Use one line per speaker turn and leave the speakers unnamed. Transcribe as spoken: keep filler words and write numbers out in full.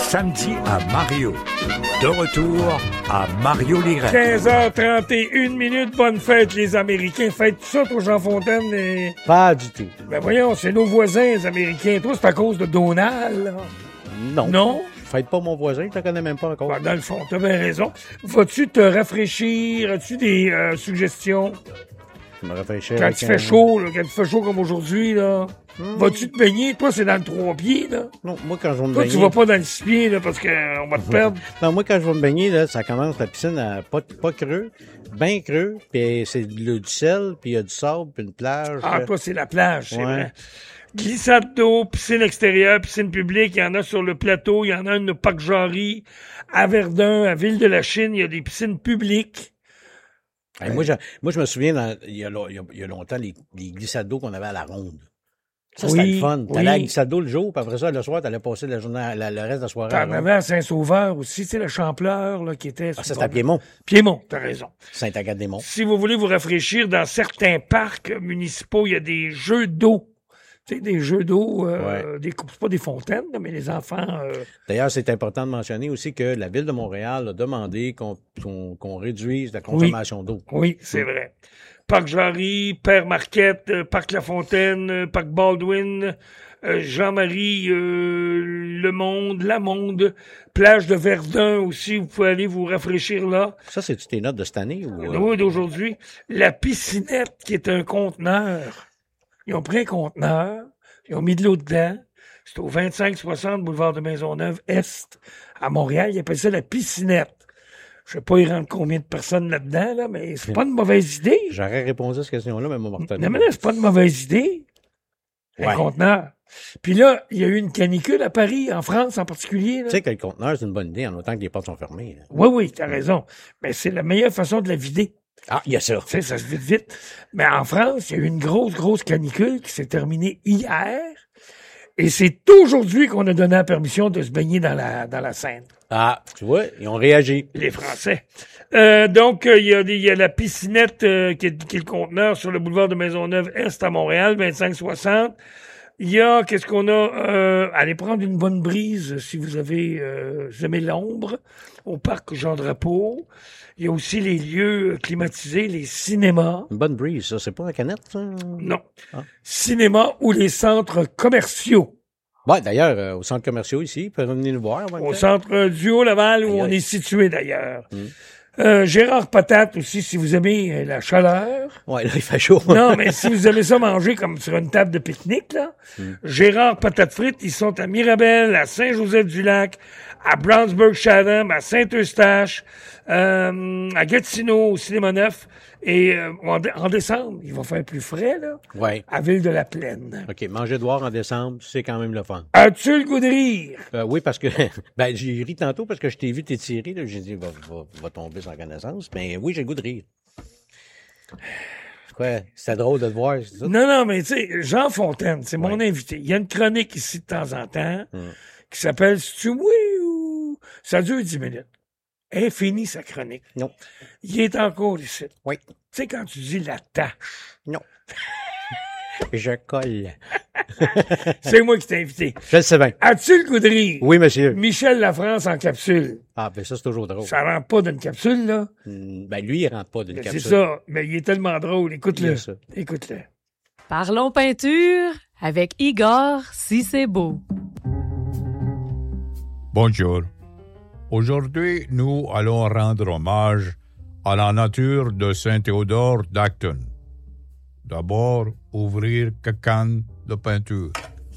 samedi à Mario. De retour à Mario Lirette.
quinze heures trente et une minutes, bonne fête les Américains. Fête tout ça, toi Jean Fontaine? Et...
Pas du tout.
Ben voyons, c'est nos voisins les Américains. Toi, c'est à cause de Donald, là.
Non.
Non?
Fête pas mon voisin, je te connais même pas encore.
Ben, dans le fond, t'as bien raison. Vas-tu te rafraîchir? As-tu des euh, suggestions?
Je me rafraîchir.
Quand il fait un... chaud, là, quand il fait chaud comme aujourd'hui, là, mmh. vas-tu te baigner? Toi, c'est dans le trois pieds, là.
Non, moi, quand je vais me
Toi,
baigner...
tu vas pas dans le six pieds, là, parce qu'on euh, va te perdre.
Non, moi, quand je vais me baigner, là, ça commence, la piscine, à pas, pas creux, bien creux, puis c'est du sel, puis il y a du sable, puis une plage.
Ah, toi, c'est la plage, c'est
ouais.
vrai. Glissade d'eau, piscine extérieure, piscine publique, il y en a sur le plateau, il y en a une au Parc Jarry, à Verdun, à Ville-de-la-Chine, il y a des piscines publiques.
Hey, moi, je, moi, je me souviens, dans, il, y a, il, y a, il y a longtemps, les, les glissades d'eau qu'on avait à la ronde. Ça,
oui,
c'était le fun. T'allais
oui.
à la glissade d'eau le jour, puis après ça, le soir, t'allais passer la journée, la, le reste de la soirée.
T'en avais à Saint-Sauveur aussi, tu sais, le Champleur, là, qui était...
Ah, ça, c'était à Piémont.
Piémont, t'as raison.
Saint-Agathe-des-Monts.
Si vous voulez vous rafraîchir, dans certains parcs municipaux, il y a des jeux d'eau. Tu sais, des jeux d'eau, euh, ouais. des, c'est pas des fontaines, mais les enfants... Euh...
D'ailleurs, c'est important de mentionner aussi que la Ville de Montréal a demandé qu'on, qu'on, qu'on réduise la consommation
oui.
d'eau.
Oui, c'est mmh. vrai. Parc Jarry, Père Marquette, euh, Parc La Fontaine, euh, Parc Baldwin, euh, Jean-Marie, euh, Le Monde, La Monde, plage de Verdun aussi, vous pouvez aller vous rafraîchir là.
Ça, c'est-tu tes notes de cette année? Ou euh...
Oui, d'aujourd'hui. La Piscinette, qui est un conteneur. Ils ont pris un conteneur, ils ont mis de l'eau dedans. C'est au vingt-cinq soixante boulevard de Maisonneuve-Est, à Montréal. Ils appellent ça la Piscinette. Je sais pas, il rentre combien de personnes là-dedans, là, mais c'est pas une mauvaise idée.
J'aurais répondu à cette question-là, mais mon mortel.
Non, mais là, c'est pas une mauvaise idée. Un ouais. conteneur. Puis là, il y a eu une canicule à Paris, en France en particulier.
Tu sais que le conteneur, c'est une bonne idée, en autant que les portes sont fermées. Là.
Oui, oui, t'as raison. Mais c'est la meilleure façon de la vider.
Ah, il y a ça.
Tu sais, ça se vide vite. Mais en France, il y a eu une grosse, grosse canicule qui s'est terminée hier. Et c'est aujourd'hui qu'on a donné la permission de se baigner dans la, dans la Seine.
Ah, tu vois, ils ont réagi.
Les Français. Euh, donc, il euh, y, a des, y a la piscinette euh, qui, est, qui est le conteneur sur le boulevard de Maisonneuve-Est à Montréal, vingt-cinq soixante. Il y a, qu'est-ce qu'on a? Euh, allez prendre une bonne brise si vous avez euh, aimé l'ombre au parc Jean-Drapeau. Il y a aussi les lieux climatisés, les cinémas.
Une bonne brise, ça, c'est pas la canette, ça?
Non. Ah. Cinéma ou les centres commerciaux.
Ouais, d'ailleurs, euh, au centre commercial ici, ils peuvent venir nous voir.
Au centre euh, du Haut-Laval, où aïe, on aïe. est situé, d'ailleurs. Mmh. Euh, Gérard Patate aussi, si vous aimez euh, la chaleur.
Ouais, là, il fait chaud.
Non, mais si vous aimez ça manger comme sur une table de pique-nique, là, mmh. Gérard Patate frites, ils sont à Mirabel, à Saint-Joseph-du-Lac, à Brownsburg-Chatham, à Saint-Eustache, euh, à Gatineau, au Cinéma Neuf. Et euh, en, en décembre, il va faire plus frais, là,
ouais.
à Ville-de-la-Plaine.
OK, manger dehors en décembre, c'est quand même le fun.
As-tu le goût de rire?
Euh, oui, parce que ben j'ai ri tantôt parce que je t'ai vu t'étirer, là, j'ai dit, va, va, va tomber sans connaissance, mais oui, j'ai le goût de rire. Quoi? C'était drôle de te voir, c'est ça?
Non, non, mais tu sais, Jean Fontaine, c'est ouais. mon invité. Il y a une chronique ici de temps en temps hum. qui s'appelle « C'est-tu oui ou... » Ça dure dix minutes. Elle est finie, sa chronique.
Non.
Il est encore ici.
Oui.
Tu sais, quand tu dis la tâche.
Non. Je colle.
C'est moi qui t'ai invité.
Je le sais bien.
As-tu le goût de rire?
Oui, monsieur.
Michel Lafrance en capsule.
Ah, ben ça, c'est toujours drôle.
Ça rentre pas d'une capsule, là?
Mmh, ben lui, il rentre pas d'une
ben,
capsule.
C'est ça. Mais il est tellement drôle. Écoute-le. Écoute-le.
Parlons peinture avec Igor Cissé-Beau.
Bonjour. Aujourd'hui, nous allons rendre hommage à la nature de Saint-Théodore d'Acton. D'abord, ouvrir quelques cannes de peinture.